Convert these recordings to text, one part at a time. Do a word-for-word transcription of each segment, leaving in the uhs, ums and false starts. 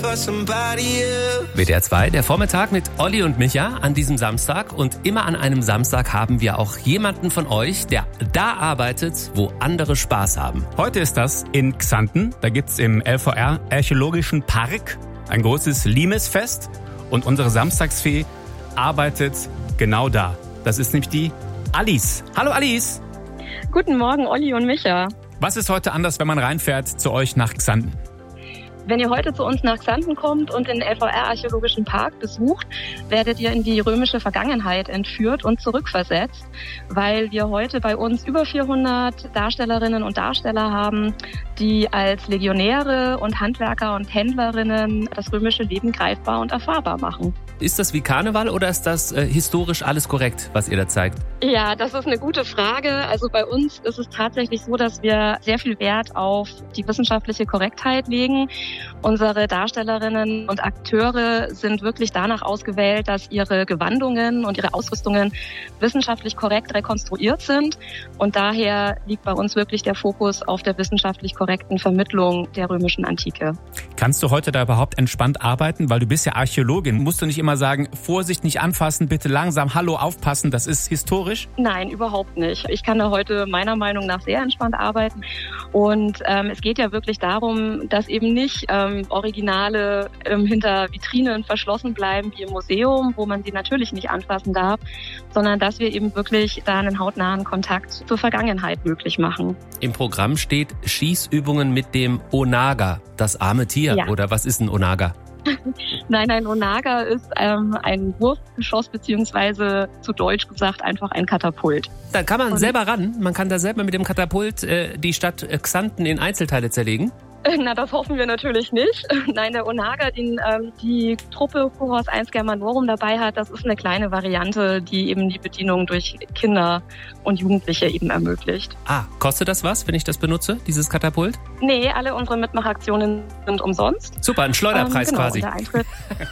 W D R zwei, der Vormittag mit Olli und Micha an diesem Samstag. Und immer an einem Samstag haben wir auch jemanden von euch, der da arbeitet, wo andere Spaß haben. Heute ist das in Xanten. Da gibt's im L V R Archäologischen Park ein großes Limesfest. Und unsere Samstagsfee arbeitet genau da. Das ist nämlich die Alice. Hallo Alice. Guten Morgen, Olli und Micha. Was ist heute anders, wenn man reinfährt zu euch nach Xanten? Wenn ihr heute zu uns nach Xanten kommt und den L V R Archäologischen Park besucht, werdet ihr in die römische Vergangenheit entführt und zurückversetzt, weil wir heute bei uns über vierhundert Darstellerinnen und Darsteller haben, die als Legionäre und Handwerker und Händlerinnen das römische Leben greifbar und erfahrbar machen. Ist das wie Karneval oder ist das äh, historisch alles korrekt, was ihr da zeigt? Ja, das ist eine gute Frage. Also bei uns ist es tatsächlich so, dass wir sehr viel Wert auf die wissenschaftliche Korrektheit legen. Unsere Darstellerinnen und Akteure sind wirklich danach ausgewählt, dass ihre Gewandungen und ihre Ausrüstungen wissenschaftlich korrekt rekonstruiert sind. Und daher liegt bei uns wirklich der Fokus auf der wissenschaftlich korrekten Vermittlung der römischen Antike. Kannst du heute da überhaupt entspannt arbeiten? Weil du bist ja Archäologin. Musst du nicht immer sagen, Vorsicht, nicht anfassen, bitte langsam, hallo, aufpassen, das ist historisch? Nein, überhaupt nicht. Ich kann da heute meiner Meinung nach sehr entspannt arbeiten. Und ähm, es geht ja wirklich darum, dass eben nicht ähm, Originale ähm, hinter Vitrinen verschlossen bleiben wie im Museum, wo man sie natürlich nicht anfassen darf, sondern dass wir eben wirklich da einen hautnahen Kontakt zur Vergangenheit möglich machen. Im Programm steht Schießübungen mit dem Onaga, das arme Tier. Ja. Oder was ist ein Onaga? Nein, ein Onaga ist ähm, ein Wurfgeschoss beziehungsweise zu Deutsch gesagt einfach ein Katapult. Da kann man Und selber ran. Man kann da selber mit dem Katapult äh, die Stadt Xanten in Einzelteile zerlegen. Na, das hoffen wir natürlich nicht. Nein, der Onaga, den ähm, die Truppe Foros eins Germanorum dabei hat, das ist eine kleine Variante, die eben die Bedienung durch Kinder und Jugendliche eben ermöglicht. Ah, kostet das was, wenn ich das benutze, dieses Katapult? Nee, alle unsere Mitmachaktionen sind umsonst. Super, ein Schleuderpreis ähm, genau, quasi. Und der Eintritt.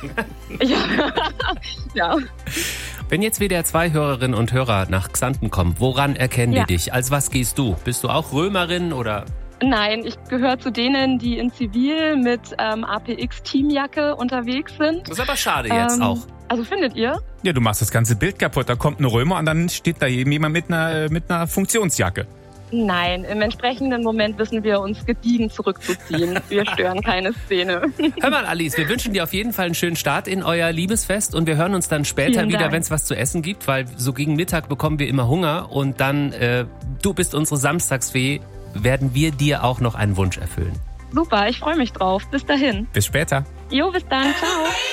ja. ja. Wenn jetzt W D R zwei Hörerinnen und Hörer nach Xanten kommen, woran erkennen Ja. die dich? Als was gehst du? Bist du auch Römerin oder... Nein, ich gehöre zu denen, die in Zivil mit ähm, A P X-Teamjacke unterwegs sind. Das ist aber schade jetzt ähm, auch. Also findet ihr? Ja, du machst das ganze Bild kaputt. Da kommt ein Römer und dann steht da jemand mit einer, mit einer Funktionsjacke. Nein, im entsprechenden Moment wissen wir uns gediegen zurückzuziehen. Wir stören keine Szene. Hör mal, Alice, wir wünschen dir auf jeden Fall einen schönen Start in euer Liebesfest und wir hören uns dann später Vielen wieder, Dank. wenn es was zu essen gibt, weil so gegen Mittag bekommen wir immer Hunger und dann, äh, du bist unsere Samstagsfee, werden wir dir auch noch einen Wunsch erfüllen. Super, ich freue mich drauf. Bis dahin. Bis später. Jo, bis dann. Ciao.